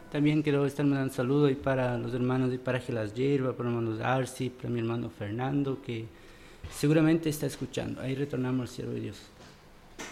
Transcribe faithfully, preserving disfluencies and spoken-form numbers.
También quiero estar mandando saludos y para los hermanos de Paraje Las Hierbas, para los hermanos Arci, para mi hermano Fernando, que seguramente está escuchando. Ahí retornamos al siervo de Dios.